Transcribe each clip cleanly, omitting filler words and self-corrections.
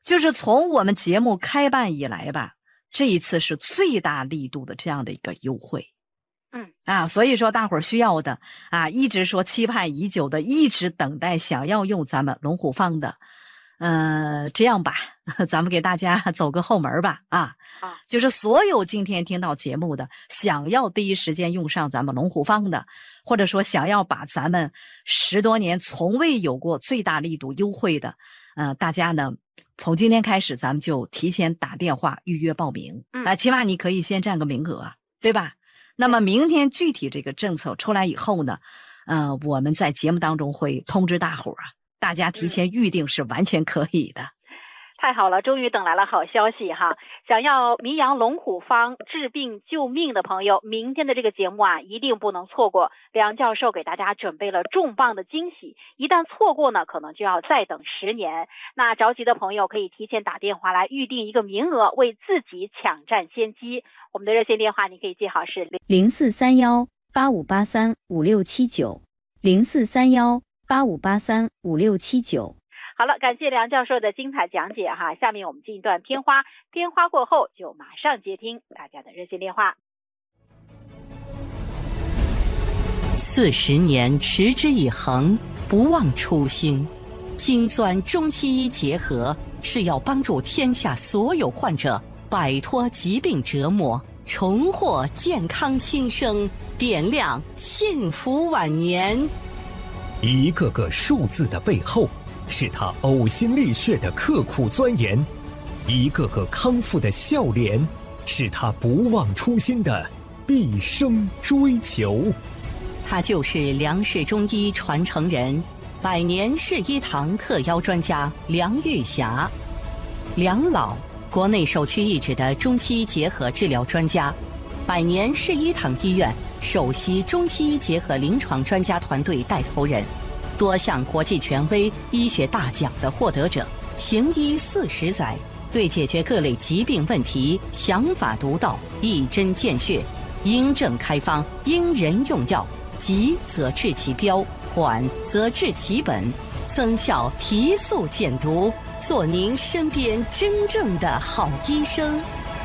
就是从我们节目开办以来吧，这一次是最大力度的这样的一个优惠。所以说大伙儿需要的一直说期盼已久的，一直等待想要用咱们龙虎坊的，这样吧，咱们给大家走个后门吧就是所有今天听到节目的，想要第一时间用上咱们龙虎坊的，或者说想要把咱们10多年从未有过最大力度优惠的，大家呢从今天开始咱们就提前打电话预约报名，起码你可以先占个名额，对吧？那么明天具体这个政策出来以后呢，我们在节目当中会通知大伙儿大家提前预定是完全可以的。 太好了，终于等来了好消息哈！想要名扬龙虎坊治病救命的朋友，明天的这个节目一定不能错过。梁教授给大家准备了重磅的惊喜，一旦错过呢，可能就要再等10年。那着急的朋友可以提前打电话来预定一个名额，为自己抢占先机。我们的热线电话你可以记好是 043185835679，043185835679。 好了，感谢梁教授的精彩讲解哈。下面我们进一段片花，片花过后就马上接听大家的热线电话。 40年持之以恒，不忘初心。精钻中西医结合，是要帮助天下所有患者摆脱疾病折磨，重获健康新生，点亮幸福晚年。 一个个数字的背后，是他呕心沥血的刻苦钻研；一个个康复的笑脸，是他不忘初心的毕生追求。 他就是梁氏中医传承人，百年世医堂特邀专家梁玉霞。梁老，国内首屈一指的中西医结合治疗专家，百年世医堂医院首席中西医结合临床专家团队带头人，多项国际权威医学大奖的获得者，行医40载，对解决各类疾病问题想法独到，一针见血，因症开方，因人用药，急则治其标，缓则治其本，增效提速减毒，做您身边真正的好医生。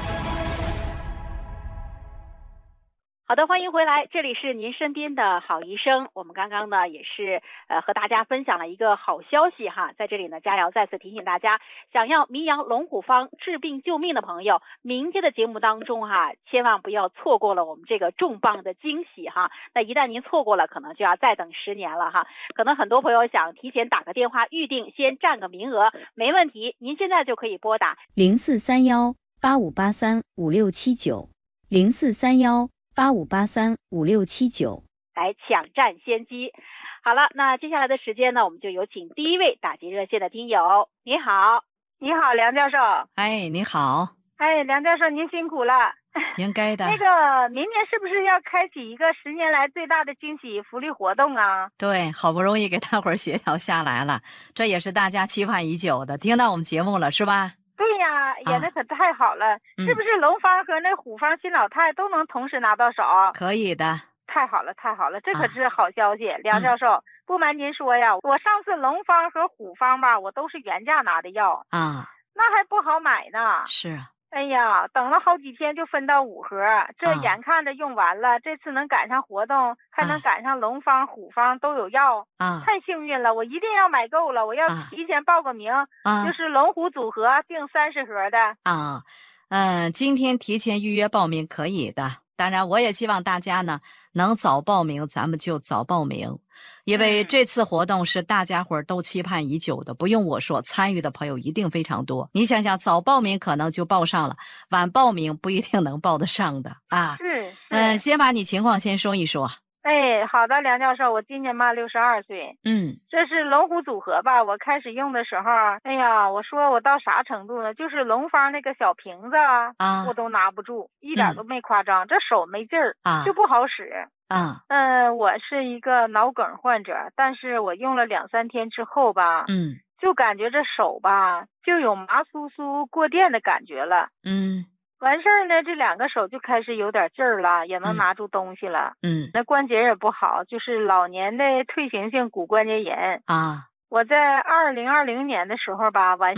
好的，欢迎回来，这里是您身边的好医生。我们刚刚呢也是和大家分享了一个好消息哈，在这里呢佳瑶再次提醒大家，想要名扬龙虎坊治病救命的朋友，明天的节目当中千万不要错过了我们这个重磅的惊喜哈。那一旦您错过了，可能就要再等10年了哈。可能很多朋友想提前打个电话预定，先占个名额，没问题，您现在就可以拨打 043185835679，043185835679 来抢占先机。好了，那接下来的时间呢，我们就有请第一位打进热线的听友。你好。 你好，梁教授。 你好。 梁教授您辛苦了。 应该的。 那个明年是不是要开启一个10年来最大的惊喜福利活动啊？ 对，好不容易给大伙儿协调下来了，这也是大家期盼已久的，听到我们节目了是吧？ 对呀，那可太好了，是不是龙方和那虎方新老太都能同时拿到手？ 可以的。 太好了，太好了，这可是好消息。梁教授，不瞒您说呀，我上次龙方和虎方吧，我都是原价拿的药那还不好买呢。 是啊。 哎呀，等了好几天就分到5盒，这眼看着用完了，这次能赶上活动，还能赶上龙方、虎方都有药太幸运了，我一定要买够了，我要提前报个名就是龙虎组合订30盒的今天提前预约报名可以的，当然我也希望大家呢能早报名，咱们就早报名，因为这次活动是大家伙儿都期盼已久的，不用我说，参与的朋友一定非常多。你想想，早报名可能就报上了，晚报名不一定能报得上的先把你情况先说一说。 好的，梁教授，我今年吧62岁。这是龙虎组合吧，我开始用的时候，我说我到啥程度呢？就是龙方那个小瓶子我都拿不住，一点都没夸张，这手没劲儿就不好使我是一个脑梗患者，但是我用了2-3天之后吧就感觉这手吧就有麻酥酥过电的感觉了完事儿呢，这2个手就开始有点劲儿了，也能拿住东西了那关节也不好，就是老年的退行性骨关节炎我在2020年的时候吧，完